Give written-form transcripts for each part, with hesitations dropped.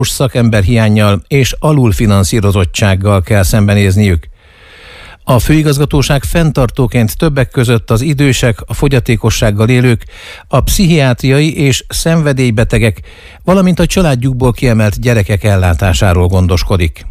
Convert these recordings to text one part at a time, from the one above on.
szakemberhiánnyal és alulfinanszírozottsággal kell szembenézniük. A főigazgatóság fenntartóként többek között az idősek, a fogyatékossággal élők, a pszichiátriai és szenvedélybetegek, valamint a családjukból kiemelt gyerekek ellátásáról gondoskodik.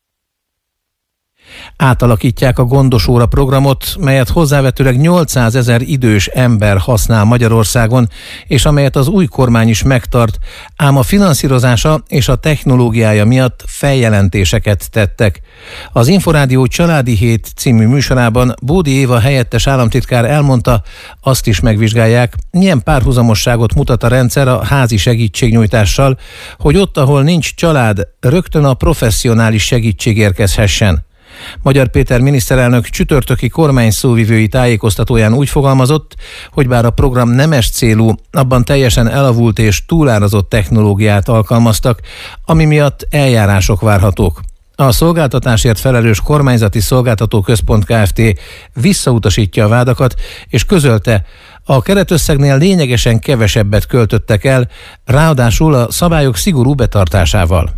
Átalakítják a Gondosóra programot, melyet hozzávetőleg 800 000 idős ember használ Magyarországon, és amelyet az új kormány is megtart, ám a finanszírozása és a technológiája miatt feljelentéseket tettek. Az Inforádió Családi Hét című műsorában Bódi Éva helyettes államtitkár elmondta, azt is megvizsgálják, milyen párhuzamosságot mutat a rendszer a házi segítségnyújtással, hogy ott, ahol nincs család, rögtön a professzionális segítség érkezhessen. Magyar Péter miniszterelnök csütörtöki kormányszóvivői tájékoztatóján úgy fogalmazott, hogy bár a program nemes célú, abban teljesen elavult és túlárazott technológiát alkalmaztak, ami miatt eljárások várhatók. A szolgáltatásért felelős kormányzati szolgáltató központ Kft. Visszautasítja a vádakat, és közölte, a keretösszegnél lényegesen kevesebbet költöttek el, ráadásul a szabályok szigorú betartásával.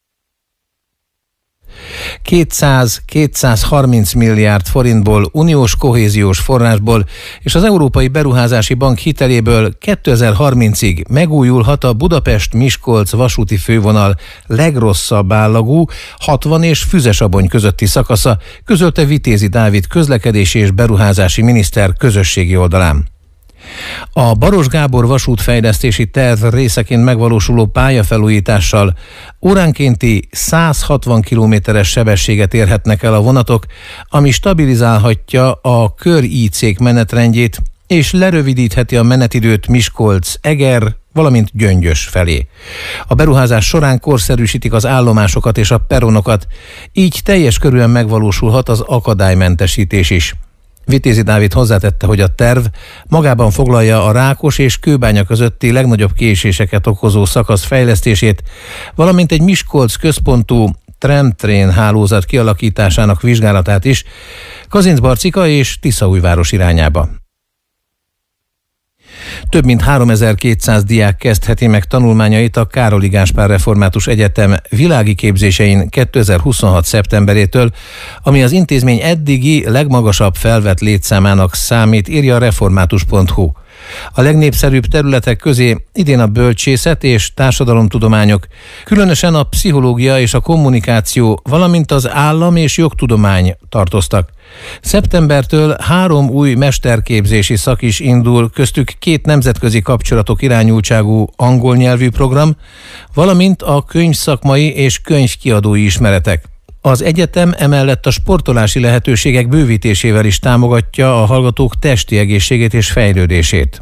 200-230 milliárd forintból, uniós kohéziós forrásból és az Európai Beruházási Bank hiteléből 2030-ig megújulhat a Budapest-Miskolc vasúti fővonal legrosszabb állagú 60 és Füzesabony közötti szakasza, közölte Vitézi Dávid közlekedési és beruházási miniszter közösségi oldalán. A Baros Gábor vasútfejlesztési terv részeként megvalósuló pályafelújítással óránkénti 160 km-es sebességet érhetnek el a vonatok, ami stabilizálhatja a kör-IC-k menetrendjét és lerövidítheti a menetidőt Miskolc, Eger, valamint Gyöngyös felé. A beruházás során korszerűsítik az állomásokat és a peronokat, így teljes körűen megvalósulhat az akadálymentesítés is. Vitézi Dávid hozzátette, hogy a terv magában foglalja a Rákos és Kőbánya közötti legnagyobb késéseket okozó szakasz fejlesztését, valamint egy Miskolc központú tramtrain hálózat kialakításának vizsgálatát is Kazincbarcika és Tiszaújváros irányába. Több mint 3200 diák kezdheti meg tanulmányait a Károli Gáspár Református Egyetem világi képzésein 2026. szeptemberétől, ami az intézmény eddigi legmagasabb felvett létszámának számít, írja a református.hu. A legnépszerűbb területek közé idén a bölcsészet és társadalomtudományok, különösen a pszichológia és a kommunikáció, valamint az állam és jogtudomány tartoztak. Szeptembertől 3 új mesterképzési szak is indul, köztük 2 nemzetközi kapcsolatok irányultságú angol nyelvű program, valamint a könyvszakmai és könyvkiadói ismeretek. Az egyetem emellett a sportolási lehetőségek bővítésével is támogatja a hallgatók testi egészségét és fejlődését.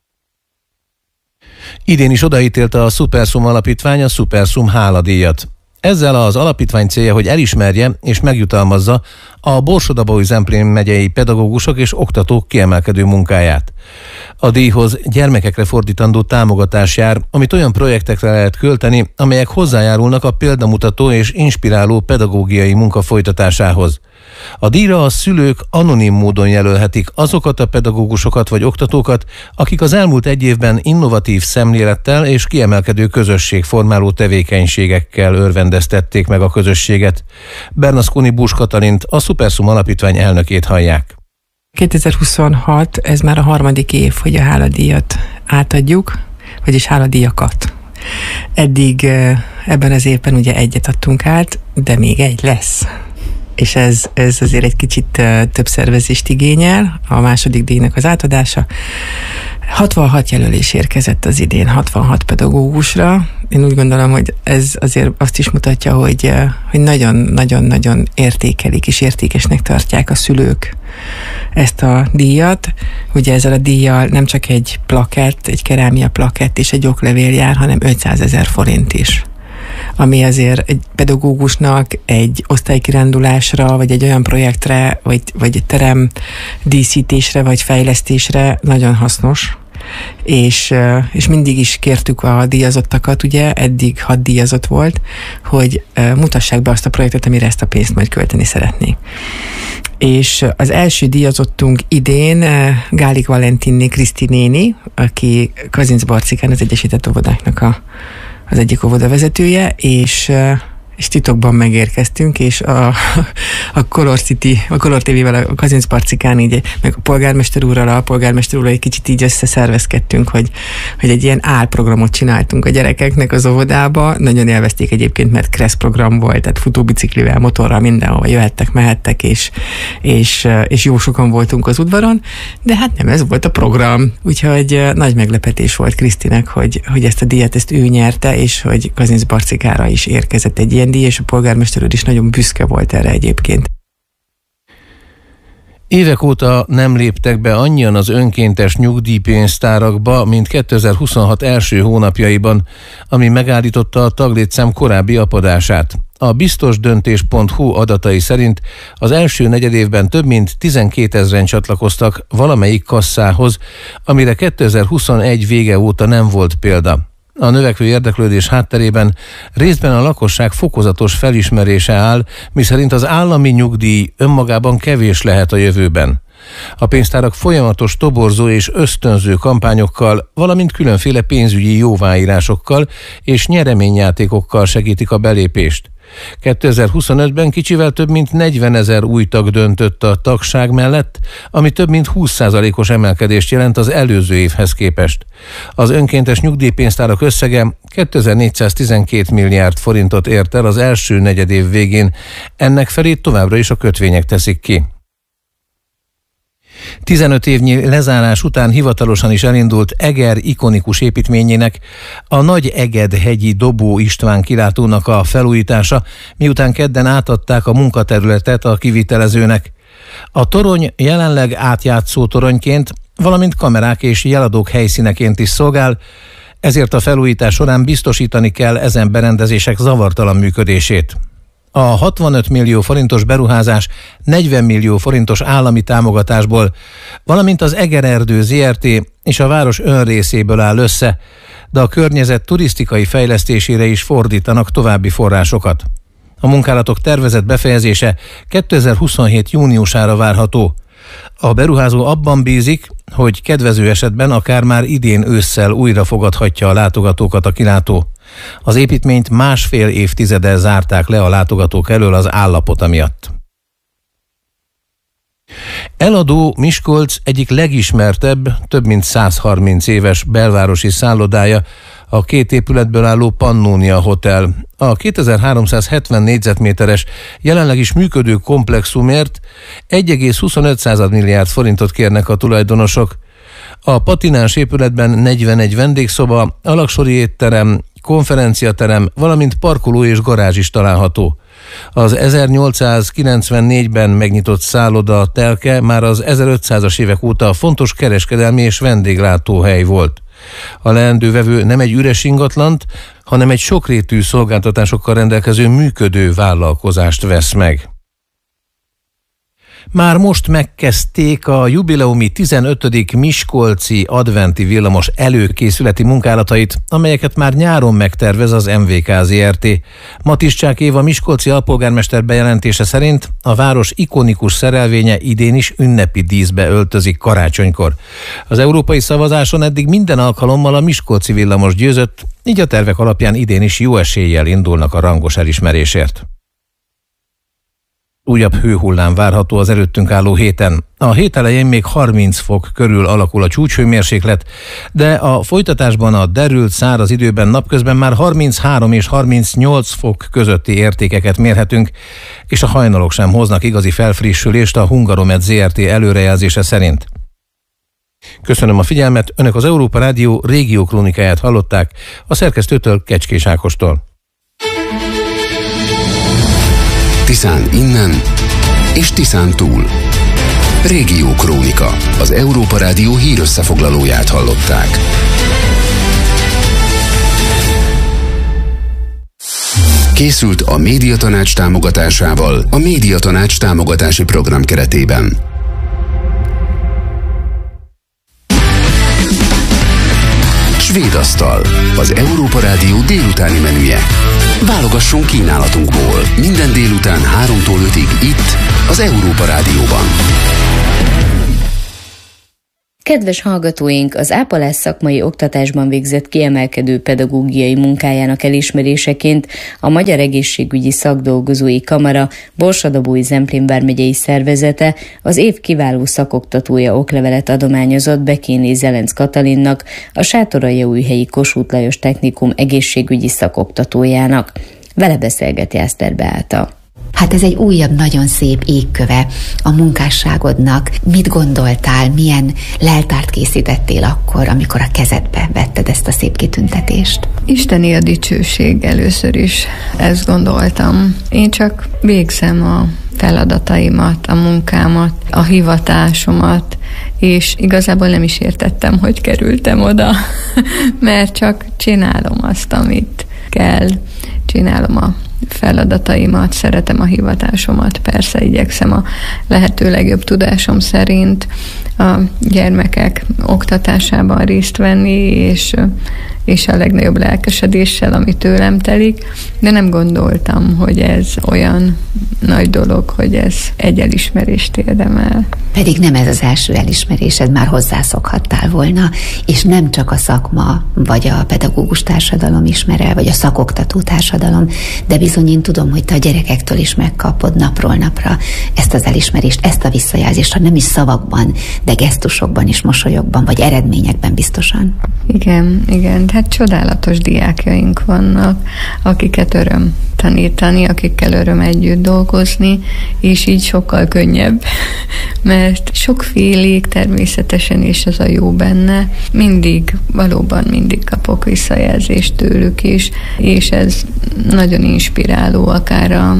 Idén is odaítélte a Supersum Alapítvány a Supersum háladíjat. Ezzel az alapítvány célja, hogy elismerje és megjutalmazza a Borsod-Abaúj-Zemplén megyei pedagógusok és oktatók kiemelkedő munkáját. A díjhoz gyermekekre fordítandó támogatás jár, amit olyan projektekre lehet költeni, amelyek hozzájárulnak a példamutató és inspiráló pedagógiai munka folytatásához. A díjra a szülők anonim módon jelölhetik azokat a pedagógusokat vagy oktatókat, akik az elmúlt egy évben innovatív szemlélettel és kiemelkedő közösségformáló tevékenységekkel örvendeztették meg a közösséget. Bernasconi Bús Katalint, a Supersum Alapítvány elnökét hallják. 2026, ez már a 3. év, hogy a háladíjat átadjuk, vagyis háladíjakat. Eddig ebben az évben ugye 1 adtunk át, de még 1 lesz. És ez azért egy kicsit több szervezést igényel, a második díjnak az átadása. 66 jelölés érkezett az idén, 66 pedagógusra. Én úgy gondolom, hogy ez azért azt is mutatja, hogy nagyon-nagyon-nagyon értékelik és értékesnek tartják a szülők ezt a díjat. Ugye ezzel a díjjal nem csak egy plakett, egy kerámia plakett és egy oklevél jár, hanem 500 000 forint is. Ami azért egy pedagógusnak egy osztálykirándulásra, vagy egy olyan projektre, vagy egy terem díszítésre, vagy fejlesztésre nagyon hasznos. És mindig is kértük a díjazottakat, ugye, eddig 6 díjazott volt, hogy mutassák be azt a projektet, amire ezt a pénzt majd költeni szeretnék. És az első díjazottunk idén Gálik Valentinné Kriszti néni, aki Kazincbarcikán az Egyesített Óvodáknak az egyik óvoda vezetője, és titokban megérkeztünk, és a Color TV-vel, a Kazincbarcikán így, meg a polgármester úrral egy kicsit így összeszervezkedtünk, hogy egy ilyen álprogramot csináltunk a gyerekeknek az óvodába. Nagyon élvezték egyébként, mert kressz program volt, tehát futóbiciklivel, motorral, mindenhol jöhettek, mehettek, és jó sokan voltunk az udvaron, de hát nem ez volt a program. Úgyhogy nagy meglepetés volt Krisztinek, hogy ezt a díjat ezt ő nyerte, és hogy Kazincbarcikára is érkezett egy ilyen díj, és a polgármester úr is nagyon büszke volt erre egyébként. Évek óta nem léptek be annyian az önkéntes nyugdíjpénztárakba, mint 2026 első hónapjaiban, ami megállította a taglétszám korábbi apadását. A biztosdöntés.hu adatai szerint az első negyedévben több mint 12 000-en csatlakoztak valamelyik kasszához, amire 2021 vége óta nem volt példa. A növekvő érdeklődés hátterében részben a lakosság fokozatos felismerése áll, miszerint az állami nyugdíj önmagában kevés lehet a jövőben. A pénztárak folyamatos toborzó és ösztönző kampányokkal, valamint különféle pénzügyi jóváírásokkal és nyereményjátékokkal segítik a belépést. 2025-ben kicsivel több mint 40 000 új tag döntött a tagság mellett, ami több mint 20%-os emelkedést jelent az előző évhez képest. Az önkéntes nyugdíjpénztárak összege 2412 milliárd forintot ért el az első negyedév végén, ennek felét továbbra is a kötvények teszik ki. 15 évnyi lezárás után hivatalosan is elindult Eger ikonikus építményének, a Nagy Eged-hegyi Dobó István kilátónak a felújítása, miután kedden átadták a munkaterületet a kivitelezőnek. A torony jelenleg átjátszó toronyként, valamint kamerák és jeladók helyszíneként is szolgál, ezért a felújítás során biztosítani kell ezen berendezések zavartalan működését. A 65 millió forintos beruházás 40 millió forintos állami támogatásból, valamint az Egererdő Zrt. És a város önrészéből áll össze, de a környezet turisztikai fejlesztésére is fordítanak további forrásokat. A munkálatok tervezett befejezése 2027. júniusára várható. A beruházó abban bízik, hogy kedvező esetben akár már idén ősszel újra fogadhatja a látogatókat a kilátó. Az építményt 1,5 évtizeddel zárták le a látogatók elől az állapota miatt. Eladó Miskolc egyik legismertebb, több mint 130 éves belvárosi szállodája, a 2 épületből álló Pannonia Hotel. A 2370 négyzetméteres, jelenleg is működő komplexumért 1,25 milliárd forintot kérnek a tulajdonosok. A patináns épületben 41 vendégszoba, alaksori étterem, konferenciaterem, valamint parkoló és garázs is található. Az 1894-ben megnyitott szálloda telke már az 1500-as évek óta fontos kereskedelmi és vendéglátóhely volt. A leendő vevő nem egy üres ingatlant, hanem egy sokrétű szolgáltatásokkal rendelkező működő vállalkozást vesz meg. Már most megkezdték a jubileumi 15. miskolci adventi villamos előkészületi munkálatait, amelyeket már nyáron megtervez az MVK Zrt. Matiszcsák Éva miskolci alpolgármester bejelentése szerint a város ikonikus szerelvénye idén is ünnepi díszbe öltözik karácsonykor. Az európai szavazáson eddig minden alkalommal a miskolci villamos győzött, így a tervek alapján idén is jó eséllyel indulnak a rangos elismerésért. Újabb hőhullám várható az előttünk álló héten. A hét elején még 30 fok körül alakul a csúcshőmérséklet, de a folytatásban a derült száraz időben napközben már 33 és 38 fok közötti értékeket mérhetünk, és a hajnalok sem hoznak igazi felfrissülést a Hungaromed Zrt. Előrejelzése szerint. Köszönöm a figyelmet, Önök az Európa Rádió régiókrónikáját hallották, a szerkesztőtől, Kecskés Ákostól. Tiszán innen és Tiszán túl. Régiókrónika, az Európa Rádió hírösszefoglalóját hallották. Készült a Médiatanács támogatásával a Médiatanács támogatási program keretében. Svédasztal, az Európa Rádió délutáni menüje. Válogassunk kínálatunkból. Minden délután 3-tól 5-ig itt, az Európa Rádióban. Kedves hallgatóink, az ápolás szakmai oktatásban végzett kiemelkedő pedagógiai munkájának elismeréseként a Magyar Egészségügyi Szakdolgozói Kamara Borsod-Abaúj-Zemplén vármegyei szervezete az év kiváló szakoktatója oklevelet adományozott Bekéné Zelenc Katalinnak, a Sátoraljaújhelyi Kossuth Lajos Technikum egészségügyi szakoktatójának. Vele beszélget Jászter Beáta. Hát ez egy újabb, nagyon szép égköve a munkásságodnak. Mit gondoltál, milyen leltárt készítettél akkor, amikor a kezedbe vetted ezt a szép kitüntetést? Isteni a dicsőség, először is ezt gondoltam. Én csak végzem a feladataimat, a munkámat, a hivatásomat, és igazából nem is értettem, hogy kerültem oda, mert csak csinálom azt, amit kell, csinálom a feladataimat, szeretem a hivatásomat, persze igyekszem a lehető legjobb tudásom szerint a gyermekek oktatásában részt venni, és a legnagyobb lelkesedéssel, ami tőlem telik, de nem gondoltam, hogy ez olyan nagy dolog, hogy ez egy elismerést érdemel. Pedig nem ez az első elismerésed, már hozzászokhattál volna, és nem csak a szakma, vagy a pedagógus társadalom ismer el, vagy a szakoktató társadalom, de bizony én tudom, hogy te a gyerekektől is megkapod napról napra ezt az elismerést, ezt a visszajelzést, ha nem is szavakban, de gesztusokban is, mosolyokban, vagy eredményekben biztosan. Igen, hát csodálatos diákjaink vannak, akiket öröm tanítani, akikkel öröm együtt dolgozni, és így sokkal könnyebb, mert sokfélék természetesen, és az a jó benne. Valóban mindig kapok visszajelzést tőlük is, és ez nagyon inspiráló, akár a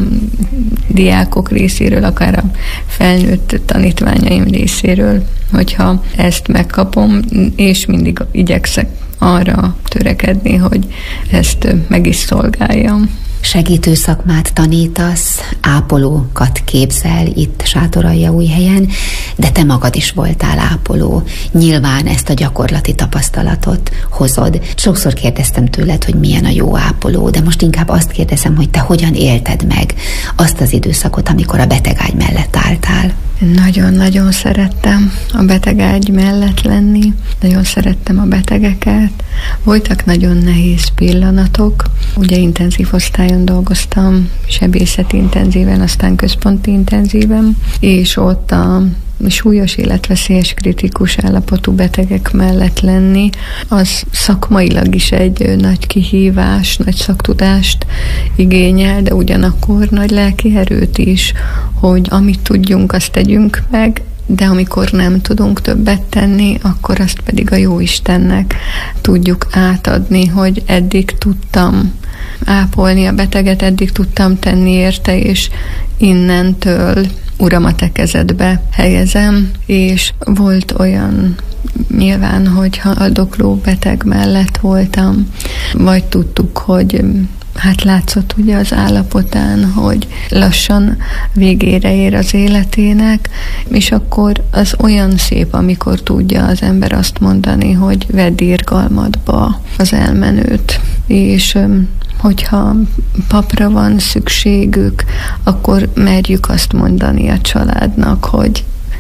diákok részéről, akár a felnőtt tanítványaim részéről, hogyha ezt megkapom, és mindig igyekszek arra törekedni, hogy ezt meg is szolgáljam. Segítő szakmát tanítasz, ápolókat képzel itt Sátoraljaújhelyen, de te magad is voltál ápoló. Nyilván ezt a gyakorlati tapasztalatot hozod. Sokszor kérdeztem tőled, hogy milyen a jó ápoló, de most inkább azt kérdezem, hogy te hogyan élted meg azt az időszakot, amikor a betegágy mellett álltál. Nagyon-nagyon szerettem a betegágy mellett lenni, nagyon szerettem a betegeket. Voltak nagyon nehéz pillanatok, ugye intenzív osztályon dolgoztam, sebészeti intenzíven, aztán központi intenzíven, és ott a súlyos, életveszélyes, kritikus állapotú betegek mellett lenni, az szakmailag is egy nagy kihívás, nagy szaktudást igényel, de ugyanakkor nagy lelki erőt is, hogy amit tudjunk, azt tegyünk meg, de amikor nem tudunk többet tenni, akkor azt pedig a Jóistennek tudjuk átadni, hogy eddig tudtam ápolni a beteget, eddig tudtam tenni érte, és innentől Uram, a te kezedbe helyezem, és volt olyan nyilván, hogy haldokló beteg mellett voltam, vagy tudtuk, hogy hát látszott ugye az állapotán, hogy lassan végére ér az életének, és akkor az olyan szép, amikor tudja az ember azt mondani, hogy vedd irgalmadba az elmenőt, és hogyha papra van szükségük, akkor merjük azt mondani a családnak, hogy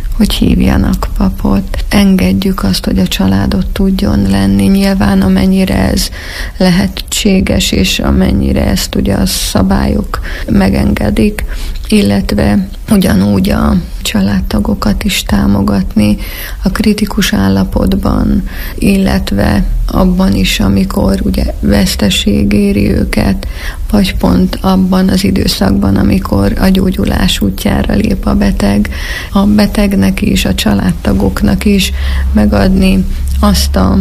hívjanak papot. Engedjük azt, hogy a családot tudjon lenni. Nyilván amennyire ez lehetséges, és amennyire ezt ugye a szabályok megengedik, illetve ugyanúgy a családtagokat is támogatni a kritikus állapotban, illetve abban is, amikor ugye veszteség éri őket, vagy pont abban az időszakban, amikor a gyógyulás útjára lép a beteg. A betegnek is, a családtagoknak is megadni azt a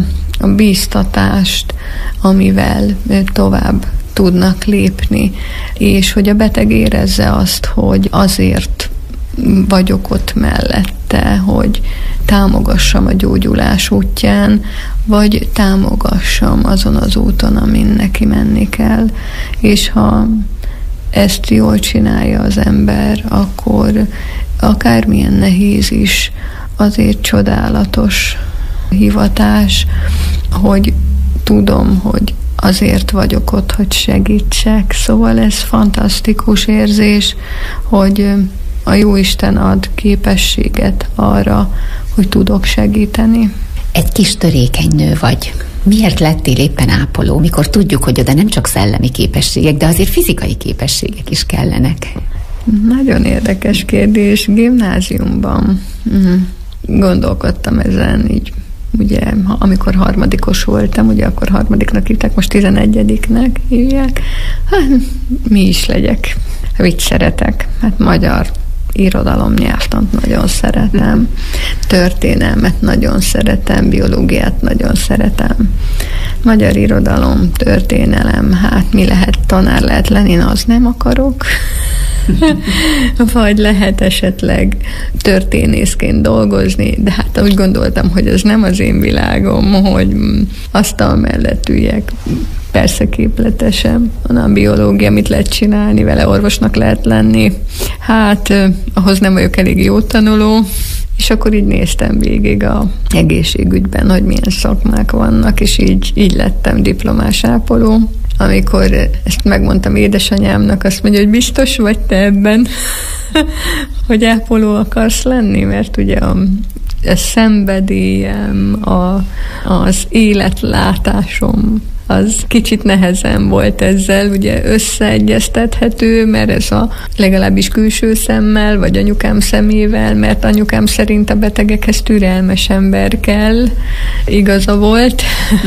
bíztatást, amivel tovább tudnak lépni, és hogy a beteg érezze azt, hogy azért vagyok ott mellette, hogy támogassam a gyógyulás útján, vagy támogassam azon az úton, amin neki menni kell. És ha ezt jól csinálja az ember, akkor akármilyen nehéz is, azért csodálatos hivatás, hogy tudom, hogy azért vagyok ott, hogy segítsek. Szóval ez fantasztikus érzés, hogy a Jóisten ad képességet arra, hogy tudok segíteni. Egy kis törékeny nő vagy. Miért lettél éppen ápoló, mikor tudjuk, hogy oda nem csak szellemi képességek, de azért fizikai képességek is kellenek? Nagyon érdekes kérdés. Gimnáziumban gondolkodtam ezen, így ugye, amikor harmadikos voltam, ugye akkor harmadiknak hívták, most 11-nek hívják. Hát, mi is legyek? Mit szeretek? Hát magyar irodalomnyelvtant nagyon szeretem, történelmet nagyon szeretem, biológiát nagyon szeretem. Magyar irodalom, történelem, hát mi lehet, tanár lehet lenni, én az nem akarok. Vagy lehet esetleg történészként dolgozni, de hát úgy gondoltam, hogy ez nem az én világom, hogy asztal mellett üljek. Persze képletesen, a biológia, mit lehet csinálni vele, orvosnak lehet lenni. Hát, ahhoz nem vagyok elég jó tanuló, és akkor így néztem végig a egészségügyben, hogy milyen szakmák vannak, és így lettem diplomás ápoló. Amikor ezt megmondtam édesanyámnak, azt mondja, hogy biztos vagy te ebben, hogy ápoló akarsz lenni, mert ugye a szenvedélyem, az életlátásom, az kicsit nehezen volt ezzel, ugye összeegyeztethető, mert ez legalábbis külső szemmel, vagy anyukám szemével, mert anyukám szerint a betegekhez türelmes ember kell, igaza volt,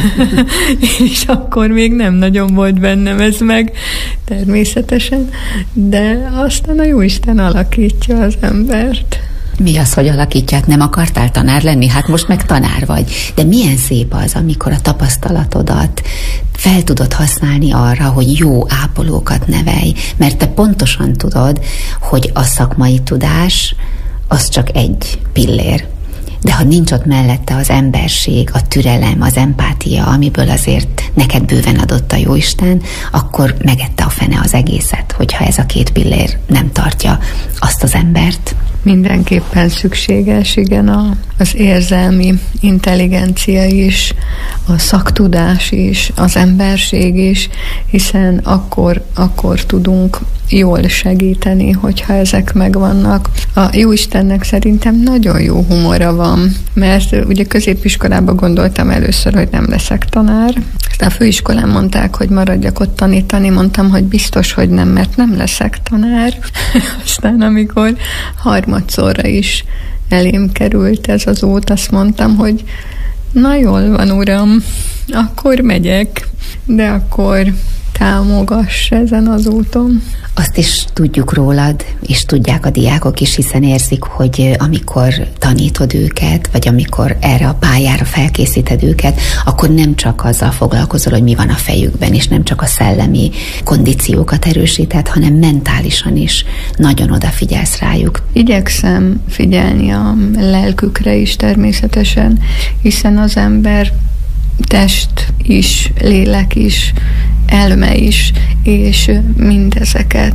és akkor még nem nagyon volt bennem ez meg, természetesen, de aztán a Jóisten alakítja az embert. Mi az, hogy alakítják? Nem akartál tanár lenni? Hát most meg tanár vagy. De milyen szép az, amikor a tapasztalatodat fel tudod használni arra, hogy jó ápolókat nevelj. Mert te pontosan tudod, hogy a szakmai tudás az csak egy pillér. De ha nincs ott mellette az emberség, a türelem, az empátia, amiből azért neked bőven adott a Jóisten, akkor megette a fene az egészet, hogyha ez a két pillér nem tartja azt az embert. Mindenképpen szükséges, igen, az érzelmi intelligencia is, a szaktudás is, az emberség is, hiszen akkor tudunk jól segíteni, hogyha ezek megvannak. A Jóistennek szerintem nagyon jó humora van, mert ugye középiskolában gondoltam először, hogy nem leszek tanár. Aztán a főiskolán mondták, hogy maradjak ott tanítani, mondtam, hogy biztos, hogy nem, mert nem leszek tanár. Aztán amikor harmadszorra is elém került ez az út, azt mondtam, hogy na jól van, uram, akkor megyek, de akkor támogass ezen az úton. Azt is tudjuk rólad, és tudják a diákok is, hiszen érzik, hogy amikor tanítod őket, vagy amikor erre a pályára felkészíted őket, akkor nem csak azzal foglalkozol, hogy mi van a fejükben, és nem csak a szellemi kondíciókat erősíted, hanem mentálisan is nagyon odafigyelsz rájuk. Igyekszem figyelni a lelkükre is természetesen, hiszen az ember test is, lélek is, elme is, és mindezeket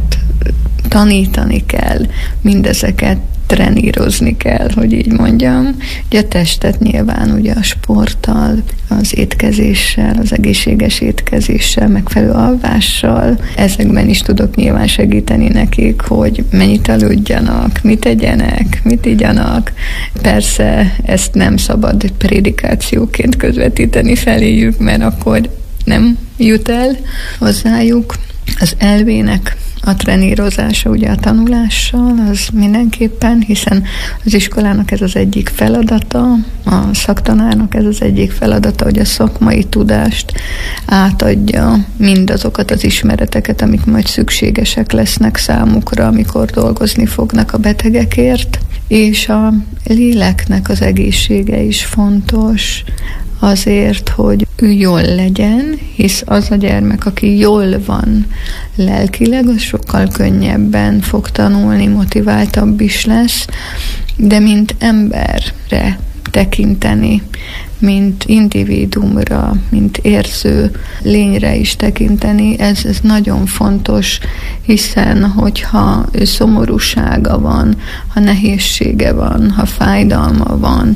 tanítani kell, mindezeket trenírozni kell, hogy így mondjam. Ugye a testet nyilván ugye a sporttal, az étkezéssel, az egészséges étkezéssel, megfelelő alvással, ezekben is tudok nyilván segíteni nekik, hogy mennyit aludjanak, mit egyenek, mit igyanak. Persze ezt nem szabad prédikációként közvetíteni feléjük, mert akkor nem jut el hozzájuk. Az elvének a trenírozása ugye a tanulással, az mindenképpen, hiszen az iskolának ez az egyik feladata, a szaktanárnak ez az egyik feladata, hogy a szakmai tudást átadja, mindazokat az ismereteket, amik majd szükségesek lesznek számukra, amikor dolgozni fognak a betegekért, és a léleknek az egészsége is fontos, azért, hogy ő jól legyen, hisz az a gyermek, aki jól van lelkileg, az sokkal könnyebben fog tanulni, motiváltabb is lesz, de mint emberre tekinteni, mint individuumra, mint érző lényre is tekinteni, ez nagyon fontos, hiszen hogyha szomorúsága van, ha nehézsége van, ha fájdalma van,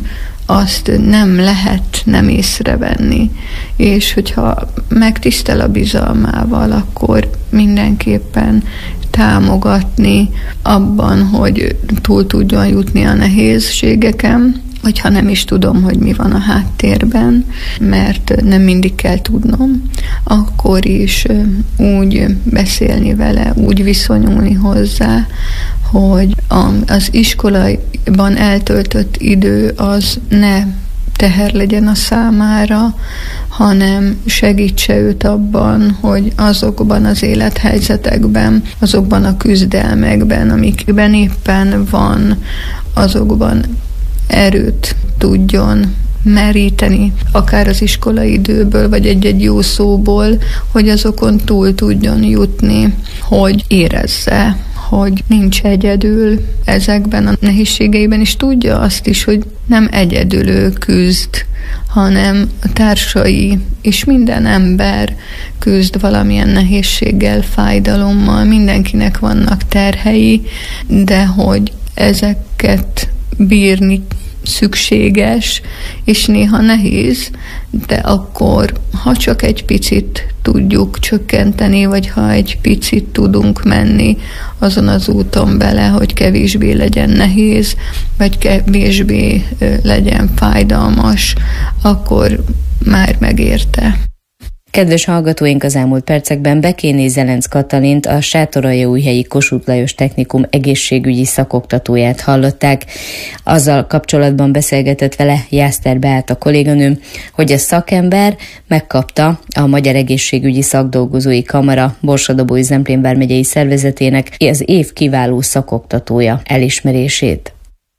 azt nem lehet nem észrevenni. És hogyha megtisztel a bizalmával, akkor mindenképpen támogatni abban, hogy túl tudjon jutni a nehézségeken, hogyha nem is tudom, hogy mi van a háttérben, mert nem mindig kell tudnom, akkor is úgy beszélni vele, úgy viszonyulni hozzá, hogy az iskolában eltöltött idő az ne teher legyen a számára, hanem segítse őt abban, hogy azokban az élethelyzetekben, azokban a küzdelmekben, amikben éppen van, azokban erőt tudjon meríteni, akár az iskolai időből, vagy egy-egy jó szóból, hogy azokon túl tudjon jutni, hogy érezze, hogy nincs egyedül ezekben a nehézségeiben, és tudja azt is, hogy nem egyedül ő küzd, hanem a társai és minden ember küzd valamilyen nehézséggel, fájdalommal, mindenkinek vannak terhei, de hogy ezeket bírni szükséges, és néha nehéz, de akkor, ha csak egy picit tudjuk csökkenteni, vagy ha egy picit tudunk menni azon az úton bele, hogy kevésbé legyen nehéz, vagy kevésbé legyen fájdalmas, akkor már megérte. Kedves hallgatóink, az elmúlt percekben Bekéné Zelenc Katalint, a Sátoraljaújhelyi Kossuth Lajos Technikum egészségügyi szakoktatóját hallották. Azzal kapcsolatban beszélgetett vele Jászter Beáta kolléganőm, hogy a szakember megkapta a Magyar Egészségügyi Szakdolgozói Kamara Borsod-Abaúj-Zemplén vármegyei szervezetének az év kiváló szakoktatója elismerését.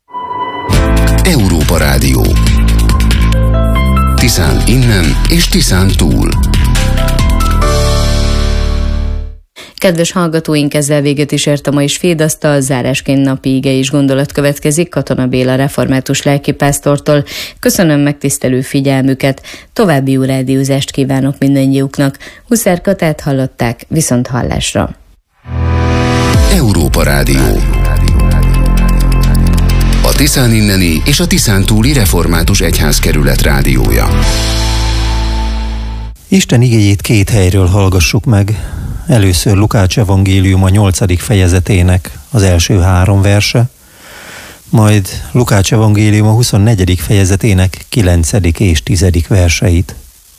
Európa Rádió. Tiszán innen és Tiszán túl. Kedves hallgatóink, ezzel véget is ért a mai Svédasztal, zárásként napi ige és gondolat következik Katona Béla református lelkipásztortól. Köszönöm megtisztelő figyelmüket, további jó rádiózást kívánok mindannyiuknak. Huszár Katát hallották, viszont hallásra. Európa Rádió. A Tiszán inneni és a Tiszán túli református egyházkerület rádiója. Isten igéjét két helyről hallgassuk meg. Először Lukács evangélium a 8. fejezetének az első 3 verse, majd Lukács evangélium a 24. fejezetének 9. és 10. verseit.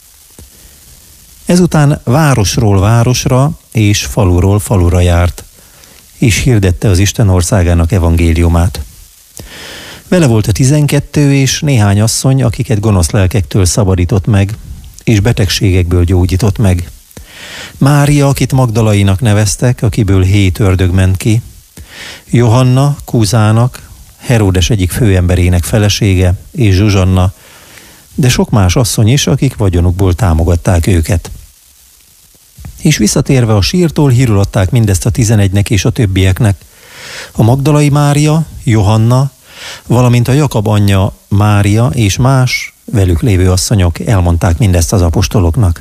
Ezután városról városra és faluról falura járt, és hirdette az Isten országának evangéliumát. Vele volt a 12 és néhány asszony, akiket gonosz lelkektől szabadított meg, és betegségekből gyógyított meg. Mária, akit Magdalainak neveztek, akiből 7 ördög ment ki, Johanna, Kúzának, Heródes egyik főemberének felesége, és Zsuzsanna, de sok más asszony is, akik vagyonukból támogatták őket. És visszatérve a sírtól hírül adták mindezt a 11-nek és a többieknek. A Magdalai Mária, Johanna, valamint a Jakab anyja Mária és más velük lévő asszonyok elmondták mindezt az apostoloknak.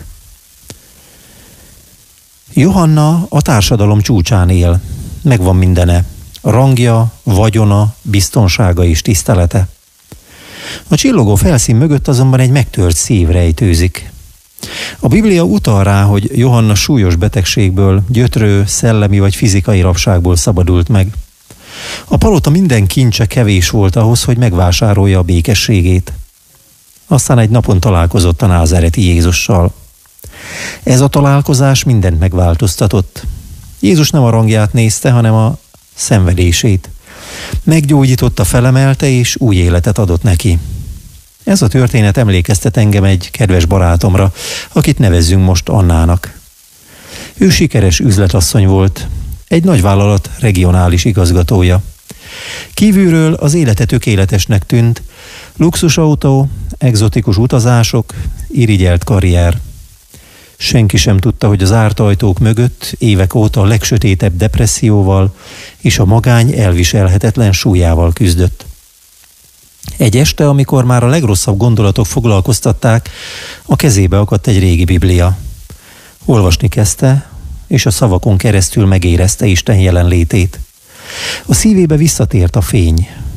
Johanna a társadalom csúcsán él, megvan mindene, rangja, vagyona, biztonsága és tisztelete. A csillogó felszín mögött azonban egy megtört szív rejtőzik. A Biblia utal rá, hogy Johanna súlyos betegségből, gyötrő, szellemi vagy fizikai rabságból szabadult meg. A palota minden kincse kevés volt ahhoz, hogy megvásárolja a békességét. Aztán egy napon találkozott a názáreti Jézussal. Ez a találkozás mindent megváltoztatott. Jézus nem a rangját nézte, hanem a szenvedését. Meggyógyította, felemelte és új életet adott neki. Ez a történet emlékeztet engem egy kedves barátomra, akit nevezzünk most Annának. Ő sikeres üzletasszony volt, egy nagyvállalat regionális igazgatója. Kívülről az élete tökéletesnek tűnt, luxusautó, egzotikus utazások, irigyelt karrier. Senki sem tudta, hogy az zárt ajtók mögött évek óta a legsötétebb depresszióval és a magány elviselhetetlen súlyával küzdött. Egy este, amikor már a legrosszabb gondolatok foglalkoztatták, a kezébe akadt egy régi Biblia. Olvasni kezdte, és a szavakon keresztül megérezte Isten jelenlétét. A szívébe visszatért a fény.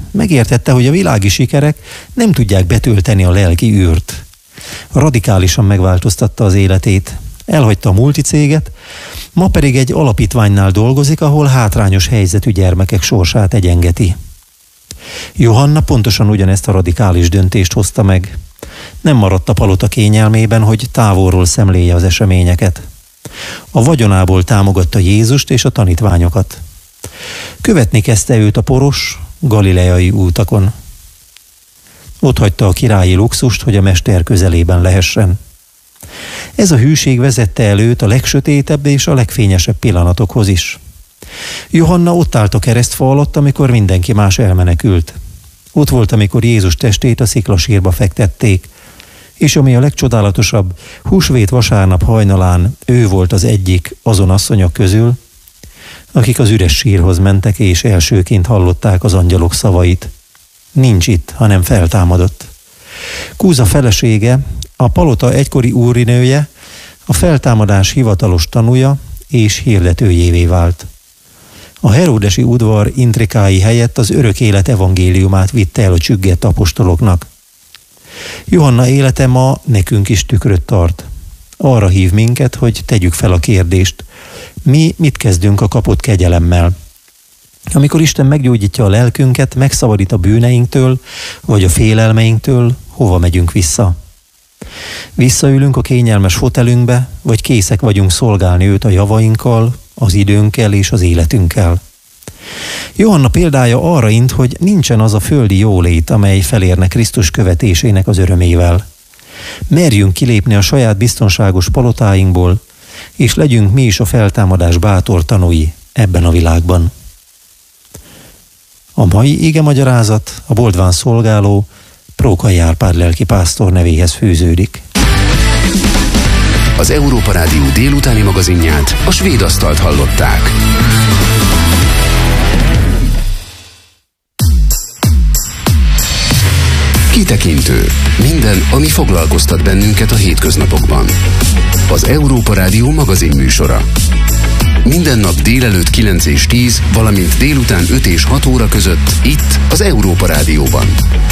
megértette, hogy a világi sikerek nem tudják betölteni a lelki űrt. Radikálisan megváltoztatta az életét. Elhagyta a multicéget, ma pedig egy alapítványnál dolgozik, ahol hátrányos helyzetű gyermekek sorsát egyengeti. Johanna pontosan ugyanezt a radikális döntést hozta meg. Nem maradt a palota kényelmében, hogy távolról szemléje az eseményeket. A vagyonából támogatta Jézust és a tanítványokat. Követni kezdte őt a poros, galileai útakon. Ott hagyta a királyi luxust, hogy a mester közelében lehessen. Ez a hűség vezette el őt a legsötétebb és a legfényesebb pillanatokhoz is. Johanna ott állt a keresztfa alatt, amikor mindenki más elmenekült. Ott volt, amikor Jézus testét a sziklasírba fektették, és ami a legcsodálatosabb, húsvét vasárnap hajnalán ő volt az egyik azon asszonyok közül, akik az üres sírhoz mentek, és elsőként hallották az angyalok szavait. Nincs itt, hanem feltámadott. Kúza felesége, a palota egykori úrinője, a feltámadás hivatalos tanúja és hirdetőjévé vált. A heródesi udvar intrikái helyett az örök élet evangéliumát vitte el a csüggett apostoloknak. Johanna élete ma nekünk is tükröt tart. Arra hív minket, hogy tegyük fel a kérdést. Mi mit kezdünk a kapott kegyelemmel? Amikor Isten meggyógyítja a lelkünket, megszabadít a bűneinktől, vagy a félelmeinktől, hova megyünk vissza? Visszaülünk a kényelmes fotelünkbe, vagy készek vagyunk szolgálni őt a javainkkal, az időnkkel és az életünkkel? Johanna példája arra int, hogy nincsen az a földi jólét, amely felérne Krisztus követésének az örömével. Merjünk kilépni a saját biztonságos palotáinkból, és legyünk mi is a feltámadás bátor tanúi ebben a világban. A mai igemagyarázat a Boldván szolgáló Prókai Árpád lelkipásztor nevéhez fűződik. Az Európa Rádió délutáni magazinját, a Svéd asztalt hallották. Kitekintő. Minden, ami foglalkoztat bennünket a hétköznapokban. Az Európa Rádió magazin műsora. Minden nap délelőtt 9 és 10, valamint délután 5 és 6 óra között itt az Európa Rádióban.